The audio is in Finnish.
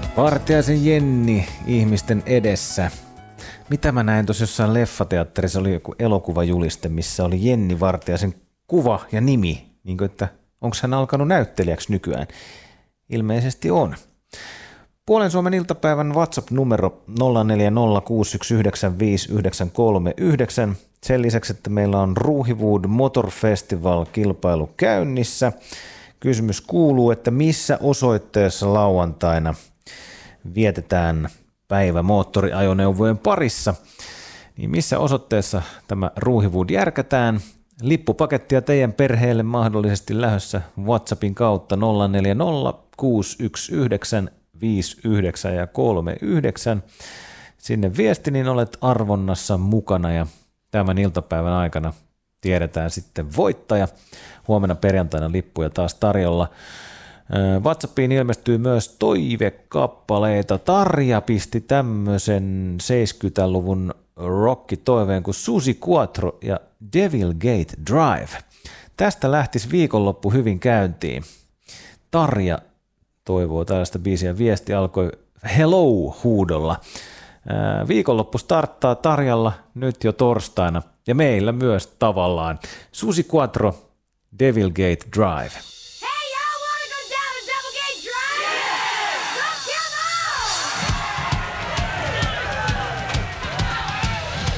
Vartiaisen Jenni ihmisten edessä. Mitä mä näin tuossa jossain leffateatterissa, oli joku elokuvajuliste, missä oli Jenni Vartiaisen kuva ja nimi. Niin kuin, että onko hän alkanut näyttelijäksi nykyään? Ilmeisesti on. Puolen Suomen iltapäivän WhatsApp-numero 0406195939. Sen lisäksi, että meillä on Ruuhiwood Motor Festival-kilpailu käynnissä. Kysymys kuuluu, että missä osoitteessa lauantaina vietetään päivä moottoriajoneuvojen parissa, niin missä osoitteessa tämä Ruuhiwood järkätään? Lippupakettia teidän perheelle mahdollisesti lähdössä WhatsAppin kautta 0406195939. Sinne viesti, niin olet arvonnassa mukana ja tämän iltapäivän aikana tiedetään sitten voittaja. Huomenna perjantaina lippuja taas tarjolla. WhatsAppiin ilmestyy myös toivekappaleita. Tarja pisti tämmöisen 70-luvun rock-toiveen kuin Susi Quattro ja Devil Gate Drive. Tästä lähtisi viikonloppu hyvin käyntiin. Tarja toivoo tällaista biisiä. Viesti alkoi Hello-huudolla. Viikonloppu starttaa Tarjalla nyt jo torstaina ja meillä myös tavallaan. Susi Quattro, Devil Gate Drive.